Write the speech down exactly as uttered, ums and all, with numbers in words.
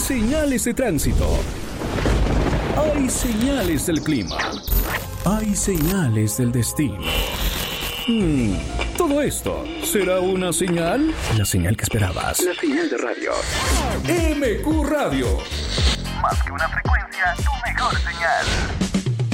señales de tránsito. Hay señales del clima. Hay señales del destino. Hmm, ¿todo esto será una señal? La señal que esperabas. La señal de radio. M Q Radio. Más que una frecuencia, tu mejor señal.